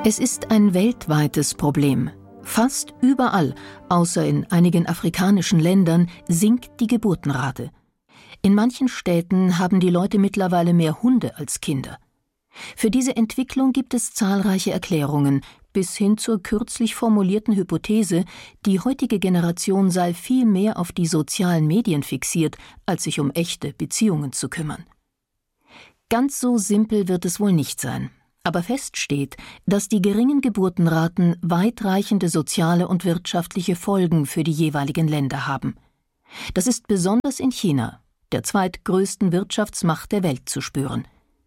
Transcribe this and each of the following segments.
Es ist ein weltweites Problem. Fast überall, außer in einigen afrikanischen Ländern, sinkt die Geburtenrate. In manchen Städten haben die Leute mittlerweile mehr Hunde als Kinder. Für diese Entwicklung gibt es zahlreiche Erklärungen, bis hin zur kürzlich formulierten Hypothese, die heutige Generation sei viel mehr auf die sozialen Medien fixiert, als sich um echte Beziehungen zu kümmern. Ganz so simpel wird es wohl nicht sein. Aber fest steht, dass die geringen Geburtenraten weitreichende soziale und wirtschaftliche Folgen für die jeweiligen Länder haben. Das ist besonders in China, der zweitgrößten Wirtschaftsmacht der Welt, zu spüren.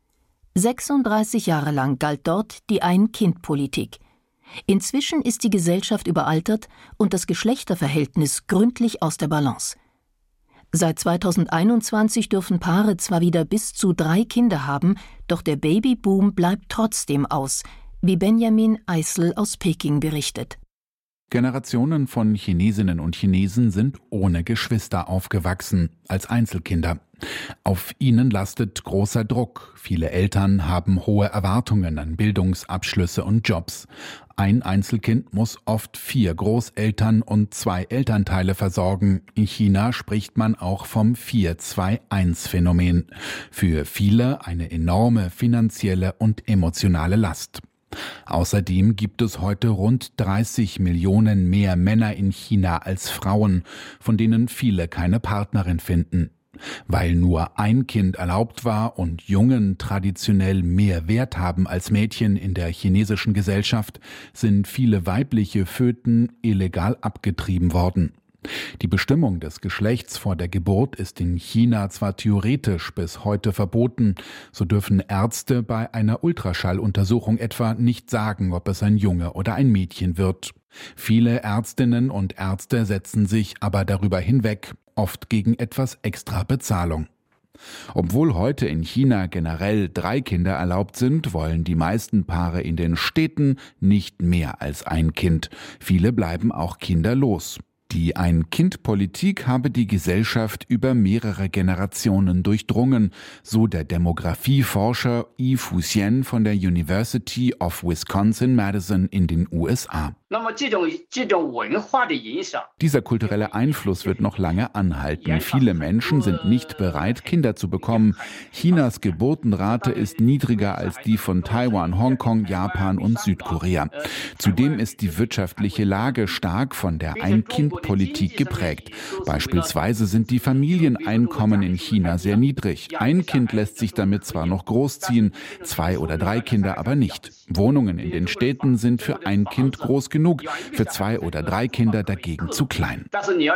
36 Jahre lang galt dort die Ein-Kind-Politik. Inzwischen ist die Gesellschaft überaltert und das Geschlechterverhältnis gründlich aus der Balance. Seit 2021 dürfen Paare zwar wieder bis zu 3 Kinder haben, doch der Babyboom bleibt trotzdem aus, wie Benjamin Eisel aus Peking berichtet. Generationen von Chinesinnen und Chinesen sind ohne Geschwister aufgewachsen, als Einzelkinder. Auf ihnen lastet großer Druck. Viele Eltern haben hohe Erwartungen an Bildungsabschlüsse und Jobs. Ein Einzelkind muss oft 4 Großeltern und 2 Elternteile versorgen. In China spricht man auch vom 4-2-1-Phänomen. Für viele eine enorme finanzielle und emotionale Last. Außerdem gibt es heute rund 30 Millionen mehr Männer in China als Frauen, von denen viele keine Partnerin finden. Weil nur ein Kind erlaubt war und Jungen traditionell mehr Wert haben als Mädchen in der chinesischen Gesellschaft, sind viele weibliche Föten illegal abgetrieben worden. Die Bestimmung des Geschlechts vor der Geburt ist in China zwar theoretisch bis heute verboten, so dürfen Ärzte bei einer Ultraschalluntersuchung etwa nicht sagen, ob es ein Junge oder ein Mädchen wird. Viele Ärztinnen und Ärzte setzen sich aber darüber hinweg, oft gegen etwas extra Bezahlung. Obwohl heute in China generell 3 Kinder erlaubt sind, wollen die meisten Paare in den Städten nicht mehr als ein Kind. Viele bleiben auch kinderlos. Die Ein-Kind-Politik habe die Gesellschaft über mehrere Generationen durchdrungen, so der Demografieforscher Yi Fuxian von der University of Wisconsin-Madison in den USA. Dieser kulturelle Einfluss wird noch lange anhalten. Viele Menschen sind nicht bereit, Kinder zu bekommen. Chinas Geburtenrate ist niedriger als die von Taiwan, Hongkong, Japan und Südkorea. Zudem ist die wirtschaftliche Lage stark von der Ein-Kind-Politik geprägt. Beispielsweise sind die Familieneinkommen in China sehr niedrig. Ein Kind lässt sich damit zwar noch großziehen, 2 oder 3 Kinder aber nicht. Wohnungen in den Städten sind für ein Kind groß genug, für 2 oder 3 Kinder dagegen zu klein.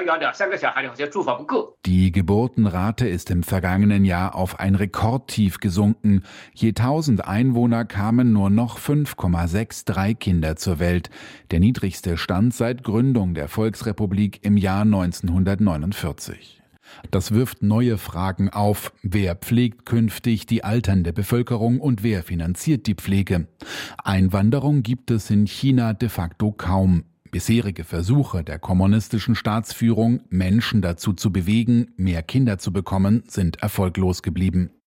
Die Geburtenrate ist im vergangenen Jahr auf ein Rekordtief gesunken. Je 1000 Einwohner kamen nur noch 5,63 Kinder zur Welt. Der niedrigste Stand seit Gründung der Volksrepublik im Jahr 1949. Das wirft neue Fragen auf. Wer pflegt künftig die alternde Bevölkerung und wer finanziert die Pflege? Einwanderung gibt es in China de facto kaum. Bisherige Versuche der kommunistischen Staatsführung, Menschen dazu zu bewegen, mehr Kinder zu bekommen, sind erfolglos geblieben.